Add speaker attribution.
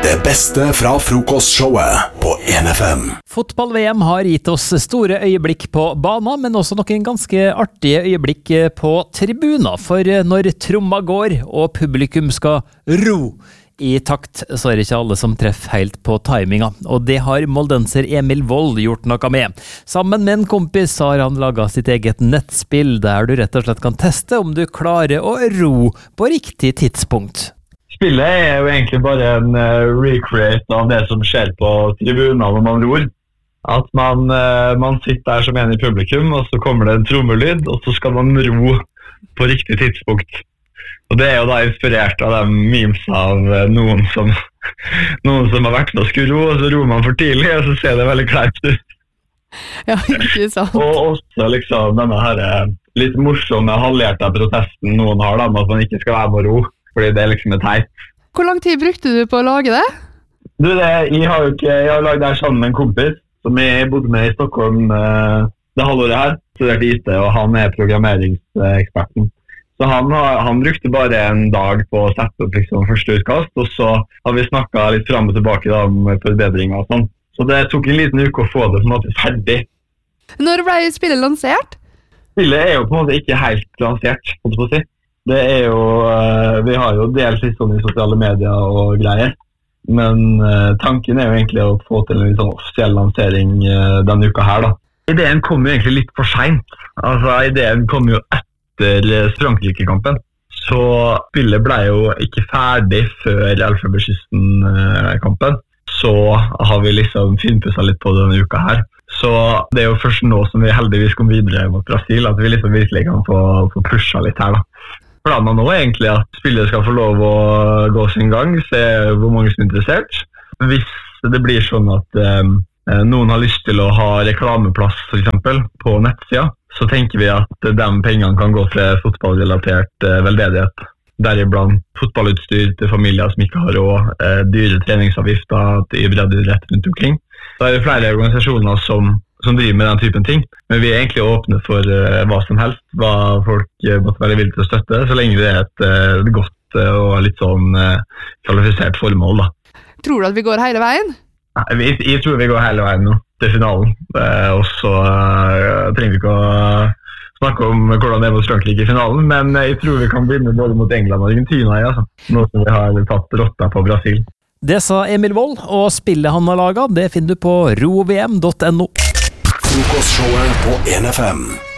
Speaker 1: Det beste fra frokostshowet på 1FM.
Speaker 2: Fotball-VM har gitt oss store øyeblikk på banen, men også noen ganske artige øyeblikk på tribuner. For når tromma går og publikum skal ro i takt, så er det ikke alle som treffer helt på timinga. Og det har moldenser Emil Wold gjort noe med. Sammen med en kompis har han laget sitt eget nettspill, der du rett og slett kan teste om du klarer å ro på riktig tidspunkt.
Speaker 3: Spillet er jo egentlig bare en recreate av det som skjer på tribunen når man ror. At man sitter der som en i publikum, og så kommer det en trommelyd, og så skal man ro på riktig tidspunkt. Og det er jo da inspirert av de memes av noen som har vært med å skulle ro, og så ror man for tidlig, og så ser det veldig kleint ut.
Speaker 4: Ja, ikke sant.
Speaker 3: Og også liksom denne her litt morsomme halvhjertet protesten noen har da, med at man ikke skal være med å ro, fordi det er liksom et teit.
Speaker 4: Hvor lang tid brukte du på å lage det?
Speaker 3: Jeg har laget det her sammen med en kompis, som jeg bodde med i Stockholm det halvåret her, studerte IT, og han er programmeringseksperten. Så han brukte bare en dag på å sette opp liksom første utkast, og så har vi snakket litt frem og tilbake da, om forbedringer og sånn. Så det tok en liten uke å få det på en måte ferdig.
Speaker 4: Når ble spillet lansert?
Speaker 3: Spillet er jo på en måte ikke helt lansert, måtte jeg på å si. Det er jo, vi har jo delt litt sånn i sosiale medier og greier, men tanken er jo egentlig å få til en litt sånn offisiell lansering denne uka her da. Ideen kom jo egentlig litt for sent. Altså ideen kom jo etter Frankrike-kampen. Så spillet ble jo ikke ferdig før Elfenbenskysten-kampen. Så har vi liksom finpusset litt på denne uka her. Så det er jo først nå som vi heldigvis kom videre mot Brasil, at vi liksom virkelig kan få pushet litt her da. Planen nå er egentlig at spillet skal få lov å gå sin gang, se hvor mange som er interessert. Hvis det blir sånn at noen har lyst til å ha reklameplass for eksempel på nettsida, så tenker vi at de pengene kan gå til fotballrelatert veldedighet. Deriblant fotballutstyr til familier som ikke har råd, dyre treningsavgifter til breddeidrett rundt omkring. Så er det flere organisasjoner som driver med den typen ting, men vi er egentlig åpne for hva som helst, hva folk måtte være villige til å støtte, så lenge det er et godt og litt sånn kvalifisert formål da.
Speaker 4: Tror du at vi går hele veien?
Speaker 3: Nei, jeg tror vi går hele veien nå til finalen, og så trenger vi ikke å snakke om hvordan det er mot Frankrike i finalen, men jeg tror vi kan begynne både mot England og Argentina, altså. Nå som vi har tatt rotta på Brasil.
Speaker 2: Det sa Emil Wold, og spillet han har laget, det finner du på rovm.no.
Speaker 1: Frokostshowet på 1FM.